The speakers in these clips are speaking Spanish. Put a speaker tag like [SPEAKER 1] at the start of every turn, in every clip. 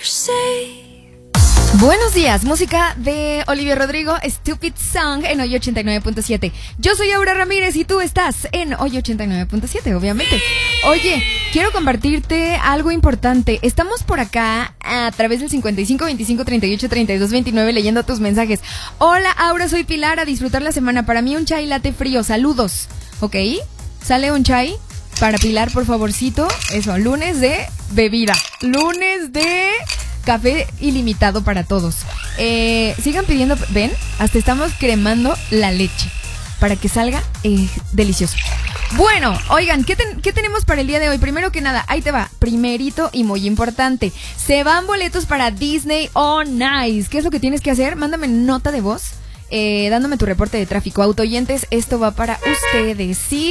[SPEAKER 1] Buenos días, música de Olivia Rodrigo, Stupid Song en Hoy 89.7. Yo soy Aura Ramírez y tú estás en Hoy 89.7, obviamente. Oye, quiero compartirte algo importante. Estamos por acá a través del 55 25 38 32 29 leyendo tus mensajes. Hola Aura, soy Pilar, a disfrutar la semana. Para mí un chai latte frío, saludos. ¿Ok? ¿Sale un chai? Para Pilar, por favorcito. Eso, lunes de bebida. Lunes de café ilimitado para todos. Sigan pidiendo, ven, hasta estamos cremando la leche para que salga delicioso. Bueno, oigan, ¿qué tenemos para el día de hoy? Primero que nada, ahí te va, primerito y muy importante. Se van boletos para Disney on Ice. ¿Qué es lo que tienes que hacer? Mándame nota de voz. Dándome tu reporte de tráfico. Autoyentes, esto va para ustedes. Sí,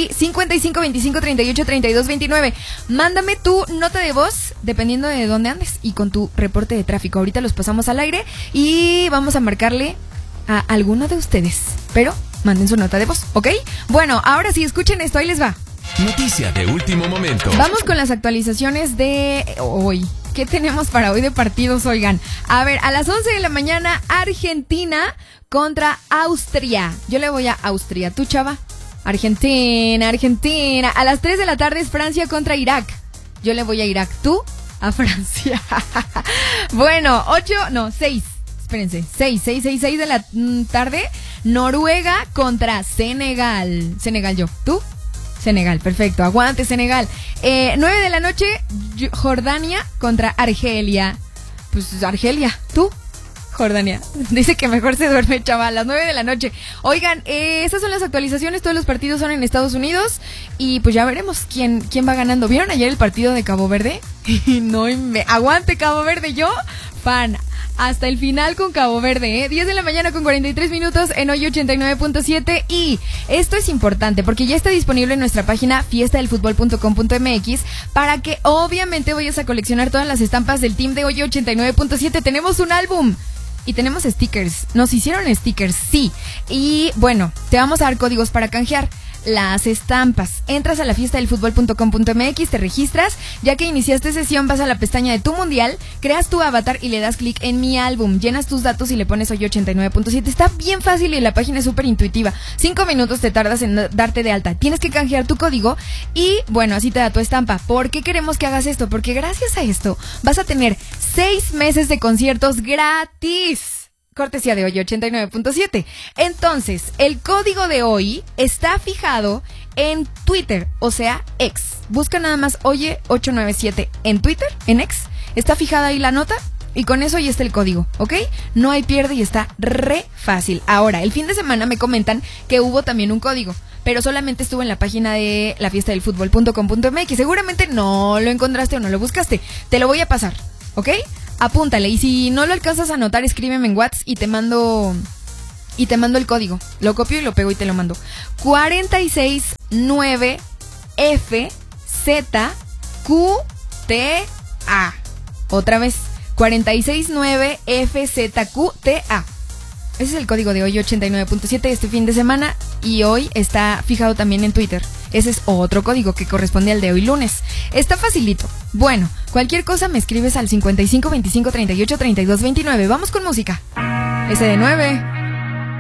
[SPEAKER 1] 55 25 38 32 29. Mándame tu nota de voz dependiendo de dónde andes y con tu reporte de tráfico. Ahorita los pasamos al aire y vamos a marcarle a alguno de ustedes, pero manden su nota de voz, ¿ok? Bueno, ahora sí, escuchen esto, ahí les va.
[SPEAKER 2] Noticia de último momento.
[SPEAKER 1] Vamos con las actualizaciones de hoy. ¿Qué tenemos para hoy de partidos, oigan? A ver, a las 11 de la mañana, Argentina contra Austria. Yo le voy a Austria. ¿Tú, chava? Argentina. A las 3 de la tarde es Francia contra Irak. Yo le voy a Irak. ¿Tú? A Francia. Bueno, 6. Espérense. 6 de la tarde. Noruega contra Senegal. Senegal yo. ¿Tú? Senegal, perfecto, aguante Senegal. 9 de la noche, Jordania contra Argelia. Pues Argelia, ¿tú? Jordania. Dice que mejor se duerme, chaval, a las 9 de la noche. Oigan, estas son las actualizaciones, todos los partidos son en Estados Unidos. Y pues ya veremos quién va ganando. ¿Vieron ayer el partido de Cabo Verde? No, aguante Cabo Verde, yo, fan. Hasta el final con Cabo Verde, 10 de la mañana con 43 minutos en Hoy 89.7. Y esto es importante porque ya está disponible en nuestra página fiestadelfutbol.com.mx para que obviamente vayas a coleccionar todas las estampas del team de Hoy 89.7. Tenemos un álbum y tenemos stickers. Nos hicieron stickers, sí. Y bueno, te vamos a dar códigos para canjear las estampas. Entras a la fiestadelfutbol.com.mx, te registras. Ya que iniciaste sesión, vas a la pestaña de tu mundial, creas tu avatar y le das clic en mi álbum. Llenas tus datos y le pones Hoy 89.7. Está bien fácil y la página es súper intuitiva. 5 minutos te tardas en darte de alta. Tienes que canjear tu código y bueno, así te da tu estampa. ¿Por qué queremos que hagas esto? Porque gracias a esto vas a tener 6 meses de conciertos gratis. Cortesía de Hoy 89.7. Entonces, el código de hoy está fijado en Twitter, o sea, X. Busca nada más Oye 897 en Twitter, en X. Está fijada ahí la nota y con eso ya está el código, ¿ok? No hay pierde y está re fácil. Ahora, el fin de semana me comentan que hubo también un código, pero solamente estuvo en la página de lafiestadelfutbol.com.mx. Seguramente no lo encontraste o no lo buscaste. Te lo voy a pasar, ¿ok? Apúntale y si no lo alcanzas a anotar, escríbeme en WhatsApp y te mando el código. Lo copio y lo pego y te lo mando. 469 FZQTA. Otra vez, 469 FZQTA. Ese es el código de Hoy 89.7 este fin de semana y hoy está fijado también en Twitter. Ese es otro código que corresponde al de hoy lunes. Está facilito. Bueno, cualquier cosa me escribes al 55 25 38 32 29. Vamos con música. Ese de 9.